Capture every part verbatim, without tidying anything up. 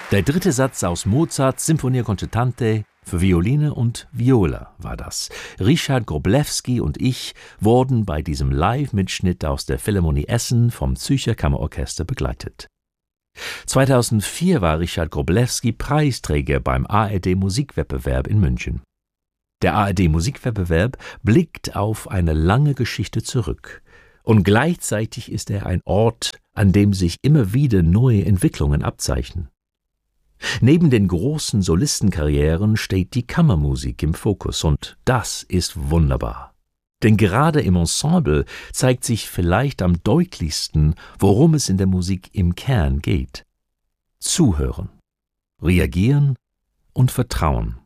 Der dritte Satz aus Mozarts Sinfonia Concertante für Violine und Viola war das. Richard Wroblewski und ich wurden bei diesem Live-Mitschnitt aus der Philharmonie Essen vom Zürcher Kammerorchester begleitet. zweitausendvier war Richard Wroblewski Preisträger beim A R D-Musikwettbewerb in München. Der A R D-Musikwettbewerb blickt auf eine lange Geschichte zurück. Und gleichzeitig ist er ein Ort, an dem sich immer wieder neue Entwicklungen abzeichnen. Neben den großen Solistenkarrieren steht die Kammermusik im Fokus, und das ist wunderbar. Denn gerade im Ensemble zeigt sich vielleicht am deutlichsten, worum es in der Musik im Kern geht. Zuhören, reagieren und vertrauen.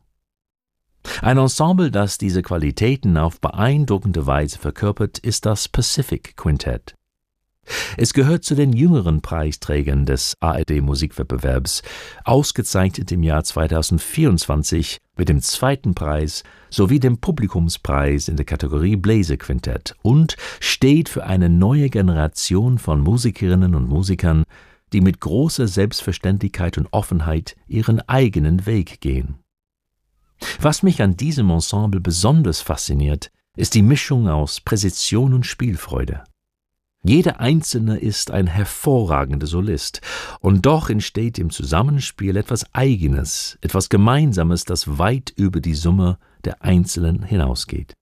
Ein Ensemble, das diese Qualitäten auf beeindruckende Weise verkörpert, ist das Pacific Quintett. Es gehört zu den jüngeren Preisträgern des A R D-Musikwettbewerbs, ausgezeichnet im Jahr zweitausendvierundzwanzig mit dem zweiten Preis sowie dem Publikumspreis in der Kategorie Bläserquintett und steht für eine neue Generation von Musikerinnen und Musikern, die mit großer Selbstverständlichkeit und Offenheit ihren eigenen Weg gehen. Was mich an diesem Ensemble besonders fasziniert, ist die Mischung aus Präzision und Spielfreude. Jeder Einzelne ist ein hervorragender Solist, und doch entsteht im Zusammenspiel etwas Eigenes, etwas Gemeinsames, das weit über die Summe der Einzelnen hinausgeht.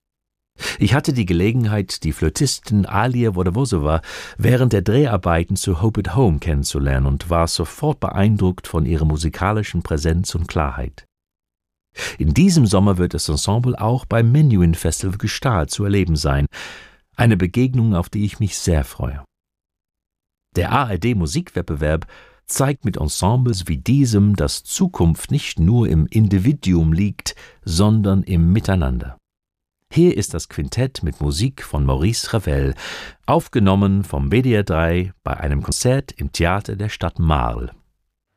Ich hatte die Gelegenheit, die Flötistin Alia Wodowosova während der Dreharbeiten zu Hope at Home kennenzulernen und war sofort beeindruckt von ihrer musikalischen Präsenz und Klarheit. In diesem Sommer wird das Ensemble auch beim Menuhin Festival Gstaad zu erleben sein, eine Begegnung, auf die ich mich sehr freue. Der A R D-Musikwettbewerb zeigt mit Ensembles wie diesem, dass Zukunft nicht nur im Individuum liegt, sondern im Miteinander. Hier ist das Quintett mit Musik von Maurice Ravel, aufgenommen vom B D R drei bei einem Konzert im Theater der Stadt Marl.